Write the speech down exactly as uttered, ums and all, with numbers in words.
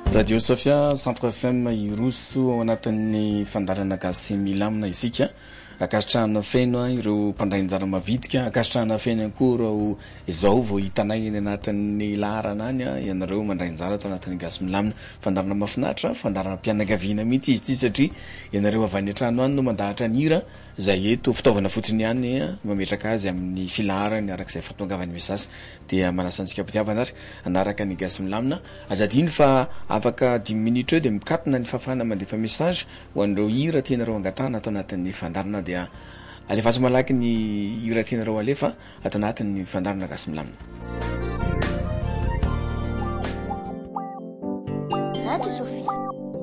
Radio Sofia Centre F M iroso anatin'ny fandarana gasy milamina isika akasitrahana feno ireo mpandrainjara mavitrika akasitrahana feno ankoro izao vao hitanay eny anatin'ny laharana any ianareo mandrainjara ato anatin'ny gasy milamina fandarana mafinatra fandarana mpianakaviana mihitsy izy ity satria ianareo avy any an-trano any no mandahatra ny hira izay eto fitaovana fotsiny ihany mametraka azy amin'ny filaharany arak'izay fatongavany misasy dia manasa antsika mpitiavana ary anaraka ny gasy milamina azadiny fa afaka dimy minitra eo dia mikatona ny fafana mandefa message ho an'ireo hira tianareo angatahana ato anatin'ny fandarana dia alefaso malaky ny hira tianareo alefa ato anatin'ny fandarana gasy milamina.